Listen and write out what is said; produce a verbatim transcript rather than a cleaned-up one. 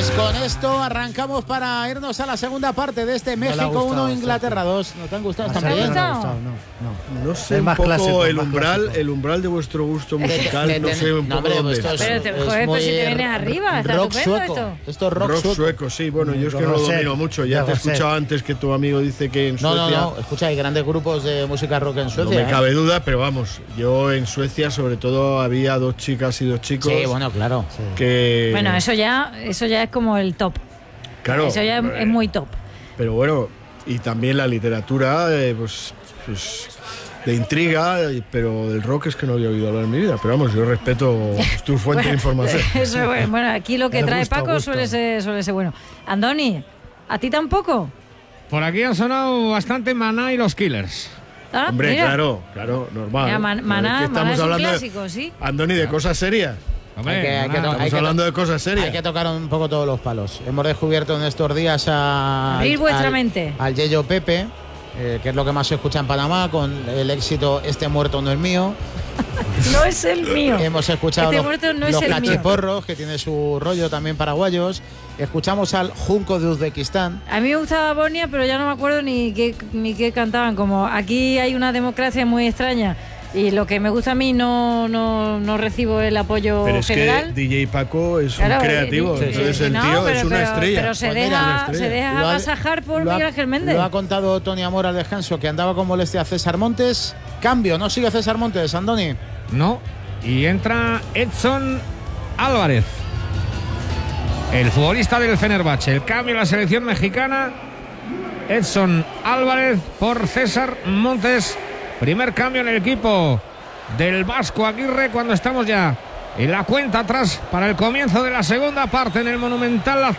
Pues con esto arrancamos para irnos a la segunda parte de este México uno, Inglaterra dos. ¿No te han gustado ¿Te también? ha gustado? No, no, no. No sé Es un más poco clásico, el más umbral, clásico. el umbral de vuestro gusto musical, Te- no te- sé un no, poco hombre, dónde esto está. es- Pero, te- es joder, pues si muy te vienes arriba, está rock estupendo sueco. esto. Esto es rock, Rock sueco. sueco, sí, bueno, yo es que Yo no no lo sé, domino mucho. yo Ya te he no sé. escuchado antes que tu amigo dice que en No, no, Suecia no. Escucha, hay grandes grupos de música rock en no Suecia. me ¿eh? cabe duda, pero vamos, yo en Suecia sobre todo había dos chicas y dos chicos Sí, bueno, claro. que... Bueno, eso ya, eso ya es como el top. claro, Eso ya es, eh, es muy top. Pero bueno, y también la literatura, eh, pues, pues de intriga, eh, pero del rock es que no había oído hablar en mi vida. Pero vamos, yo respeto tu fuente de información. Eso es bueno. Bueno, aquí lo que El trae gusto, Paco gusto. suele ser, suele ser bueno. Andoni, ¿a ti tampoco? Por aquí han sonado bastante Maná y los Killers. Ah, Hombre, mira. claro, claro, normal. Mira, Man- Maná- ¿Qué estamos Maná es un hablando de- clásico, sí. Andoni, de cosas serias. Hombre, Hay que- hay que Maná. to- Estamos hay que hablando to- de cosas serias. Hay que tocar un poco todos los palos. Hemos descubierto en estos días a, Abrir vuestra al, mente. al Yello Pepe, eh, que es lo que más se escucha en Panamá, con el éxito Este muerto no es mío. No es el mío. Hemos escuchado Este los, muerto no es los el mío. cachiporros, que tiene su rollo también paraguayos. Escuchamos al Junco de Uzbekistán. A mí me gustaba Bosnia, pero ya no me acuerdo ni qué, ni qué cantaban. Como aquí hay una democracia muy extraña y lo que me gusta a mí no, no, no recibo el apoyo Pero es general. que D J Paco es Claro, un creativo, eh, entonces eh, el no, tío pero- es una pero- estrella. Pero se Pues mira, deja, una estrella. se deja Lo ha- agasajar por lo ha- Miguel Ángel Méndez. Lo ha contado Tony Amor al descanso, que andaba con molestia César Montes. Cambio, ¿no sigue César Montes, Andoni? No. Y entra Edson Álvarez, el futbolista del Fenerbahce. El cambio en la selección mexicana. Edson Álvarez por César Montes. Primer cambio en el equipo del Vasco Aguirre cuando estamos ya en la cuenta atrás para el comienzo de la segunda parte en el Monumental.